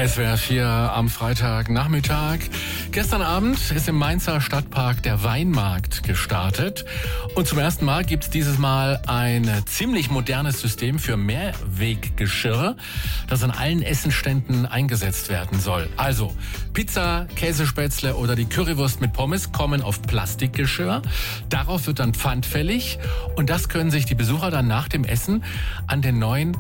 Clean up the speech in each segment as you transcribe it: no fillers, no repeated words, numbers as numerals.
SWR 4 am Freitagnachmittag. Gestern Abend ist im Mainzer Stadtpark der Weinmarkt gestartet. Und zum ersten Mal gibt es dieses Mal ein ziemlich modernes System für Mehrweggeschirr, das an allen Essenständen eingesetzt werden soll. Also Pizza, Käsespätzle oder die Currywurst mit Pommes kommen auf Plastikgeschirr. Darauf wird dann Pfand fällig. Und das können sich die Besucher dann nach dem Essen an den neuen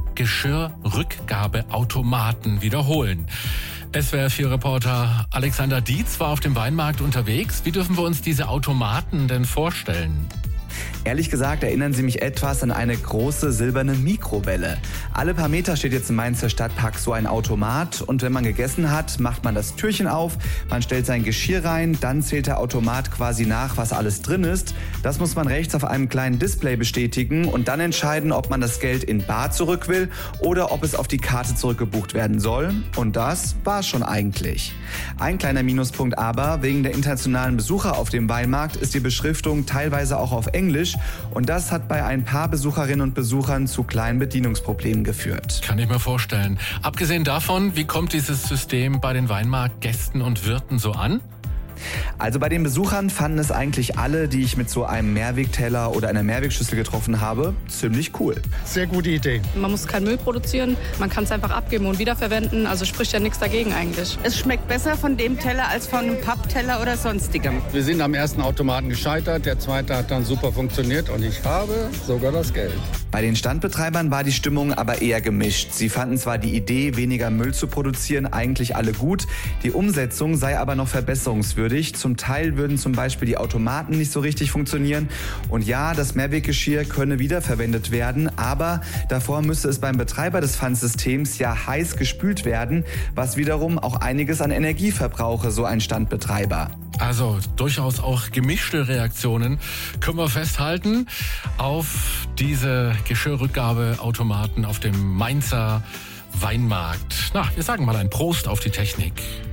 Geschirrrückgabeautomaten wiederholen. SWR4-Reporter Alexander Dietz war auf dem Weinmarkt unterwegs. Wie dürfen wir uns diese Automaten denn vorstellen? Ehrlich gesagt erinnern sie mich etwas an eine große silberne Mikrowelle. Alle paar Meter steht jetzt im Mainzer Stadtpark so ein Automat und wenn man gegessen hat, macht man das Türchen auf, man stellt sein Geschirr rein, dann zählt der Automat quasi nach, was alles drin ist. Das muss man rechts auf einem kleinen Display bestätigen und dann entscheiden, ob man das Geld in bar zurück will oder ob es auf die Karte zurückgebucht werden soll. Und das war's schon eigentlich. Ein kleiner Minuspunkt aber, wegen der internationalen Besucher auf dem Weinmarkt ist die Beschriftung teilweise auch auf Englisch und das hat bei ein paar Besucherinnen und Besuchern zu kleinen Bedienungsproblemen geführt. Kann ich mir vorstellen. Abgesehen davon, wie kommt dieses System bei den Weinmarktgästen und Wirten so an? Also bei den Besuchern fanden es eigentlich alle, die ich mit so einem Mehrwegteller oder einer Mehrwegschüssel getroffen habe, ziemlich cool. Sehr gute Idee. Man muss keinen Müll produzieren, man kann es einfach abgeben und wiederverwenden, also spricht ja nichts dagegen eigentlich. Es schmeckt besser von dem Teller als von einem Pappteller oder sonstigem. Wir sind am ersten Automaten gescheitert, der zweite hat dann super funktioniert und ich habe sogar das Geld. Bei den Standbetreibern war die Stimmung aber eher gemischt. Sie fanden zwar die Idee, weniger Müll zu produzieren, eigentlich alle gut, die Umsetzung sei aber noch verbesserungswürdig. Zum Teil würden zum Beispiel die Automaten nicht so richtig funktionieren. Und ja, das Mehrweggeschirr könne wiederverwendet werden, aber davor müsse es beim Betreiber des Pfandsystems ja heiß gespült werden, was wiederum auch einiges an Energie verbrauche, so ein Standbetreiber. Also durchaus auch gemischte Reaktionen können wir festhalten auf diese Geschirrrückgabeautomaten auf dem Mainzer Weinmarkt. Na, wir sagen mal ein Prost auf die Technik.